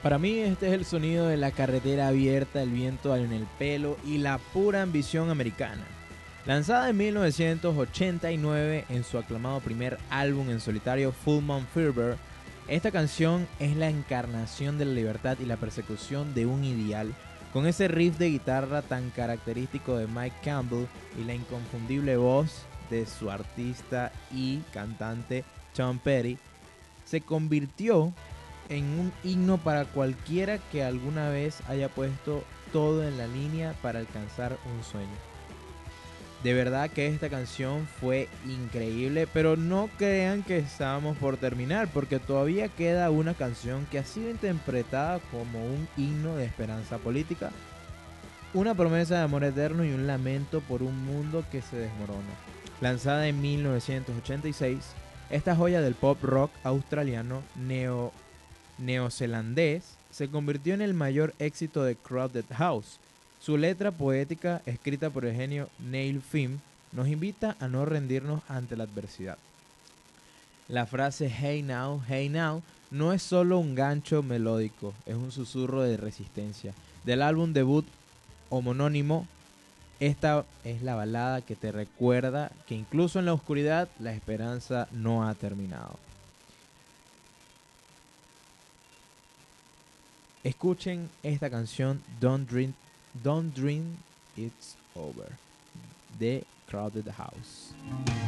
Para mí este es el sonido de la carretera abierta, el viento en el pelo y la pura ambición americana. Lanzada en 1989 en su aclamado primer álbum en solitario Full Moon Fever, esta canción es la encarnación de la libertad y la persecución de un ideal, con ese riff de guitarra tan característico de Mike Campbell y la inconfundible voz de su artista y cantante Tom Petty. Se convirtió en un himno para cualquiera que alguna vez haya puesto todo en la línea para alcanzar un sueño. De verdad que esta canción fue increíble, pero no crean que estábamos por terminar, porque todavía queda una canción que ha sido interpretada como un himno de esperanza política, una promesa de amor eterno y un lamento por un mundo que se desmorona. Lanzada en 1986, esta joya del pop rock australiano neozelandés se convirtió en el mayor éxito de Crowded House. Su letra poética, escrita por el genio Neil Finn, nos invita a no rendirnos ante la adversidad. La frase Hey Now no es solo un gancho melódico, es un susurro de resistencia. Del álbum debut homónimo, esta es la balada que te recuerda que incluso en la oscuridad la esperanza no ha terminado. Escuchen esta canción Don't Dream It's Over de Crowded House.